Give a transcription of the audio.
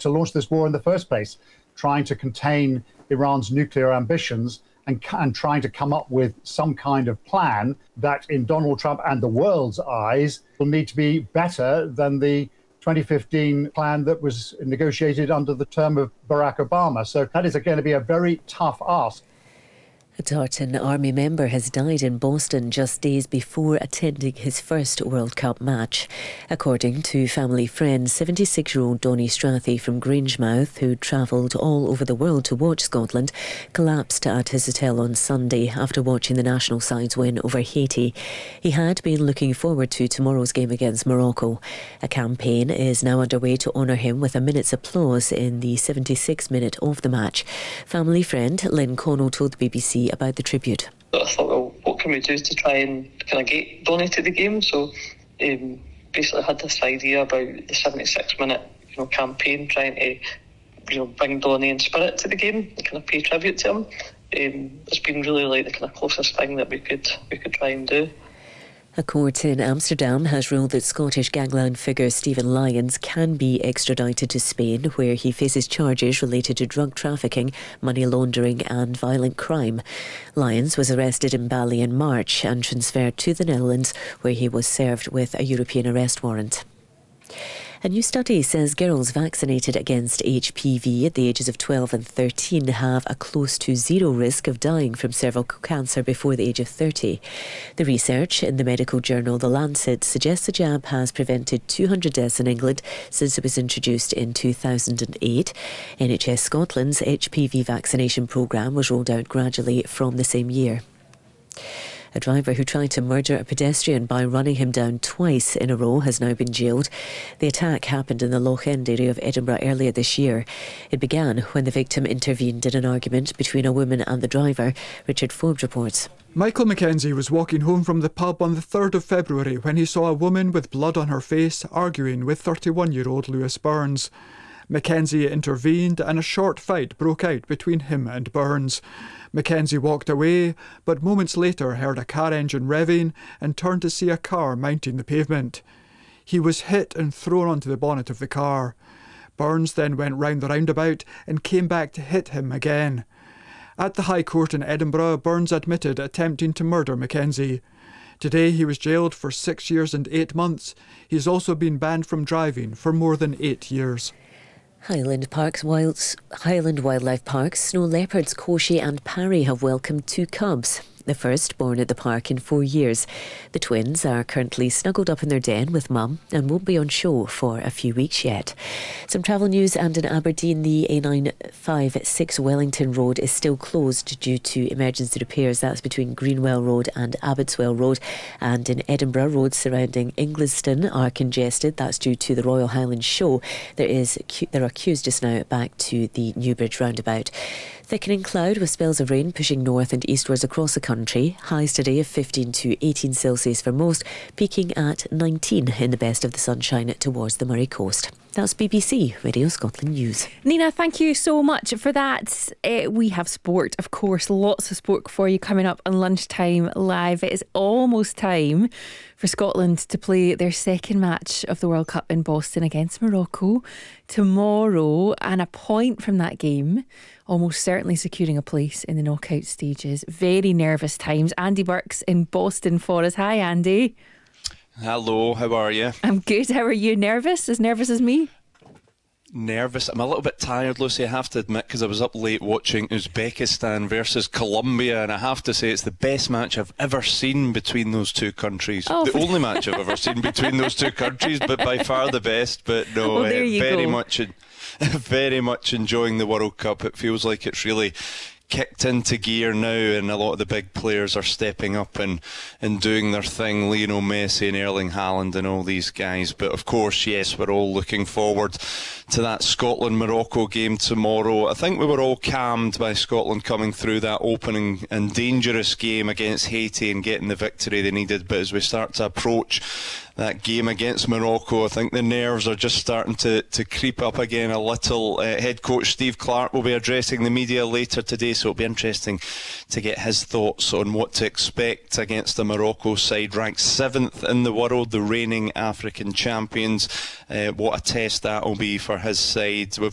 to launch this war in the first place, trying to contain Iran's nuclear ambitions and trying to come up with some kind of plan that in Donald Trump and the world's eyes will need to be better than the 2015 plan that was negotiated under the term of Barack Obama. So that is going to be a very tough ask. A Tartan Army member has died in Boston just days before attending his first World Cup match. According to family friend, 76-year-old Donny Strathy from Grangemouth, who travelled all over the world to watch Scotland, collapsed at his hotel on Sunday after watching the national side's win over Haiti. He had been looking forward to tomorrow's game against Morocco. A campaign is now underway to honour him with a minute's applause in the 76th minute of the match. Family friend Lynn Connell told the BBC about the tribute. I thought, well, what can we do to try and kind of get Donny to the game? So basically had this idea about the 76-minute campaign, trying to bring Donny in spirit to the game and kind of pay tribute to him. It's been really like the kind of closest thing that we could try and do. A court in Amsterdam has ruled that Scottish gangland figure Stephen Lyons can be extradited to Spain, where he faces charges related to drug trafficking, money laundering and violent crime. Lyons was arrested in Bali in March and transferred to the Netherlands, where he was served with a European arrest warrant. A new study says girls vaccinated against HPV at the ages of 12 and 13 have a close to zero risk of dying from cervical cancer before the age of 30. The research in the medical journal The Lancet suggests the jab has prevented 200 deaths in England since it was introduced in 2008. NHS Scotland's HPV vaccination programme was rolled out gradually from the same year. A driver who tried to murder a pedestrian by running him down twice in a row has now been jailed. The attack happened in the Loch End area of Edinburgh earlier this year. It began when the victim intervened in an argument between a woman and the driver. Richard Forbes reports. Michael Mackenzie was walking home from the pub on the 3rd of February when he saw a woman with blood on her face arguing with 31-year-old Lewis Burns. Mackenzie intervened and a short fight broke out between him and Burns. Mackenzie walked away, but moments later heard a car engine revving and turned to see a car mounting the pavement. He was hit and thrown onto the bonnet of the car. Burns then went round the roundabout and came back to hit him again. At the High Court in Edinburgh, Burns admitted attempting to murder Mackenzie. Today he was jailed for 6 years and 8 months. He's also been banned from driving for more than 8 years. Highland Wildlife Park's snow leopards Koshi and Parry have welcomed 2 cubs. The first born at the park in 4 years. The twins are currently snuggled up in their den with mum and won't be on show for a few weeks yet. Some travel news, and in Aberdeen the A956 Wellington Road is still closed due to emergency repairs. That's between Greenwell Road and Abbotswell Road. And in Edinburgh, roads surrounding Ingliston are congested. That's due to the Royal Highland Show. There are queues just now back to the Newbridge roundabout. Thickening cloud with spells of rain pushing north and eastwards across the country. Highs today of 15 to 18 Celsius for most, peaking at 19 in the best of the sunshine towards the Murray Coast. That's BBC Radio Scotland News. Nina, thank you so much for that. We have sport, of course, lots of sport for you coming up on Lunchtime Live. It is almost time for Scotland to play their second match of the World Cup in Boston against Morocco tomorrow, and a point from that game almost certainly securing a place in the knockout stages. Very nervous times. Andy Burke's in Boston for us. Hi, Andy. Hello, how are you? I'm good. How are you? Nervous? As nervous as me? Nervous. I'm a little bit tired, Lucy, I have to admit, because I was up late watching Uzbekistan versus Colombia, and I have to say it's the best match I've ever seen between those two countries. The only match I've ever seen between those two countries, but by far the best. But no, well, very much enjoying the World Cup. It feels like it's really kicked into gear now, and a lot of the big players are stepping up and doing their thing. Lionel Messi and Erling Haaland and all these guys. But of course, yes, we're all looking forward to that Scotland-Morocco game tomorrow. I think we were all calmed by Scotland coming through that opening and dangerous game against Haiti and getting the victory they needed. But as we start to approach that game against Morocco, I think the nerves are just starting to creep up again a little. Head coach Steve Clarke will be addressing the media later today, so it'll be interesting to get his thoughts on what to expect against the Morocco side, ranked 7th in the world, the reigning African champions. What a test that will be for his side. We've